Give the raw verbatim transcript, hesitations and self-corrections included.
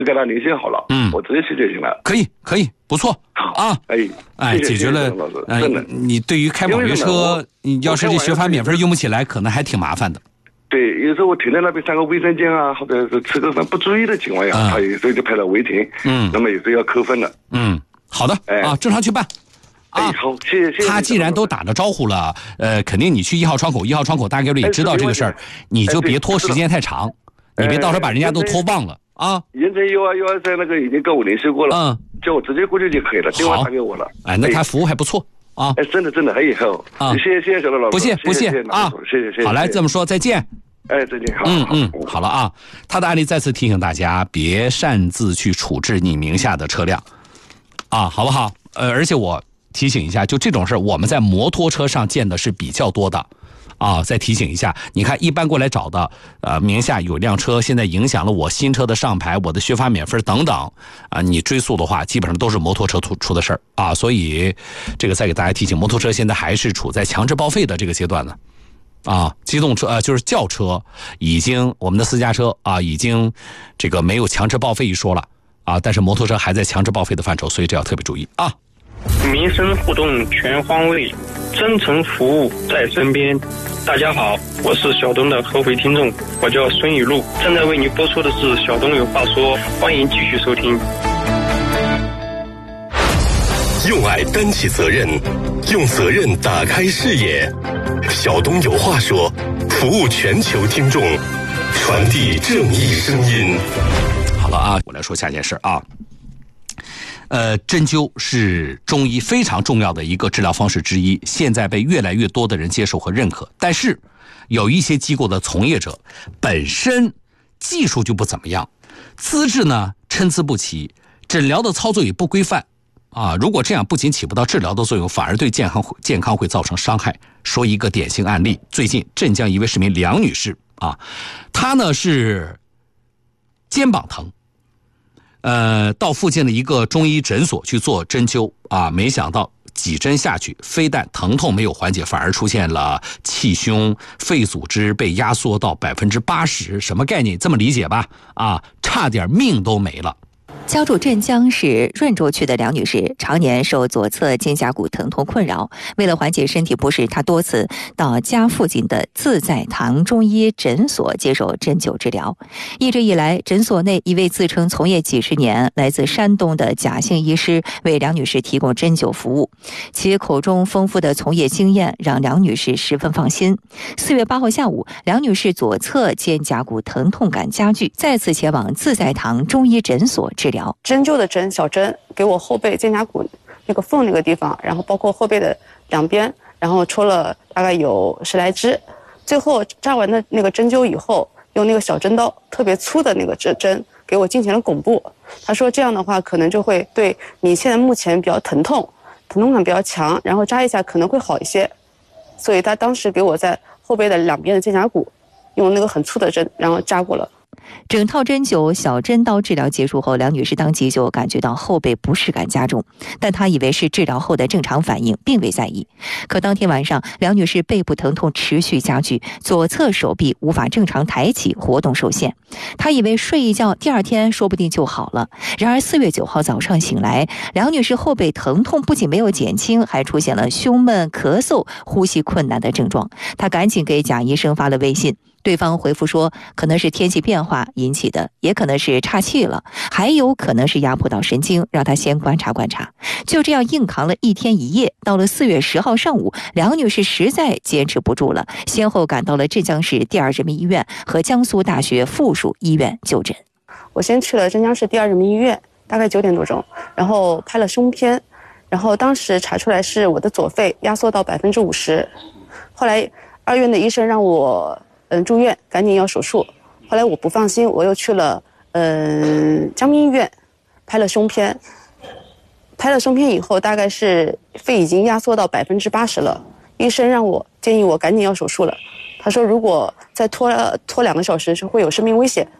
就跟他联系好了，嗯，我直接去就行了。 可以，可以，不错啊！ 哎哎，解决了。呃，你对于开网约车，你要是这学法免费用不起来，可能还挺麻烦的。 对，有时候我停在那边上个卫生间啊，或者是吃个饭不注意的情况下，嗯、他有时候就拍了违停，嗯，那么有时候要扣分的。 嗯，好的，哎、啊，正常去办。 啊，好，谢谢谢谢。 他既然都打着招呼了，呃，肯定你去一号窗口，一号窗口大概率也知道这个事儿，你就别拖时间太长，你别到时候把人家都拖忘了啊。 盐城幺二幺二三那个已经跟我联系过了，嗯，叫我直接过去就可以了，电话打给我了。 哎，那他服务还不错啊。 哎，真的真的，哎好啊，谢谢谢谢小罗老师， 不谢不谢啊， 谢谢谢谢。 好，来这么说，再见。 哎，再见。好， 嗯嗯，好了啊。他的案例再次提醒大家，别擅自去处置你名下的车辆，啊，好不好？呃，而且我提醒一下，就这种事我们在摩托车上见的是比较多的，啊，再提醒一下，你看一般过来找的，呃，名下有辆车，现在影响了我新车的上牌，我的学法免分等等，啊，你追溯的话，基本上都是摩托车出出的事儿啊，所以这个再给大家提醒，摩托车现在还是处在强制报废的这个阶段呢。啊，机动车呃就是轿车已经我们的私家车啊已经这个没有强制报废一说了啊，但是摩托车还在强制报废的范畴，所以这要特别注意啊。 民生互动全方位，真诚服务在身边。大家好，我是小东的合肥听众，我叫孙雨露，正在为您播出的是小东有话说，欢迎继续收听。 用爱担起责任，用责任打开视野。小东有话说，服务全球听众，传递正义声音。 好了啊，我来说下件事啊。呃，针灸是中医非常重要的一个治疗方式之一，现在被越来越多的人接受和认可。但是，有一些机构的从业者本身技术就不怎么样，资质呢参差不齐，诊疗的操作也不规范。啊，如果这样不仅起不到治疗的作用，反而对健康健康会造成伤害。说一个典型案例，最近镇江一位市民梁女士啊，她呢是肩膀疼，呃，到附近的一个中医诊所去做针灸啊，没想到几针下去，非但疼痛没有缓解，反而出现了气胸，肺组织被压缩到百分之八十，什么概念？这么理解吧？啊，差点命都没了。 家住镇江市润州区的梁女士，常年受左侧肩胛骨疼痛困扰。为了缓解身体不适，她多次到家附近的自在堂中医诊所接受针灸治疗。一直以来，诊所内一位自称从业几十年、来自山东的贾姓医师为梁女士提供针灸服务。其口中丰富的从业经验让梁女士十分放心。四月八号下午，梁女士左侧肩胛骨疼痛感加剧，再次前往自在堂中医诊所治疗。 针灸的针，小针给我后背肩胛骨那个缝那个地方，然后包括后背的两边，然后戳了大概有十来支。最后扎完的那个针灸以后，用那个小针刀，特别粗的那个针针给我进行了拱部。他说这样的话可能就会对你现在目前比较疼痛，疼痛感比较强，然后扎一下可能会好一些。所以他当时给我在后背的两边的肩胛骨用那个很粗的针，然后扎过了。 整套针灸小针刀治疗结束后，梁女士当即就感觉到后背不适感加重，但她以为是治疗后的正常反应，并未在意。可当天晚上，梁女士背部疼痛持续加剧，左侧手臂无法正常抬起，活动受限。她以为睡一觉，第二天说不定就好了。然而四月九号早上醒来，梁女士后背疼痛不仅没有减轻，还出现了胸闷、咳嗽、呼吸困难的症状。她赶紧给贾医生发了微信。对方回复说，可能是天气变化引起的，也可能是岔气了，还有可能是压迫到神经，让他先观察观察。就这样硬扛了一天一夜，到了四月十号上午，梁女士实在坚持不住了，先后赶到了镇江市第二人民医院和江苏大学附属医院就诊。 我先去了镇江市第二人民医院，大概九点多钟，然后拍了胸片，然后当时查出来是我的左肺压缩到百分之五十。后来二院的医生让我嗯，住院赶紧要手术，后来我不放心，我又去了嗯江民医院，拍了胸片，拍了胸片以后，大概是肺已经压缩到百分之八十了，医生让我建议我赶紧要手术了，他说如果再拖拖两个小时是会有生命危险。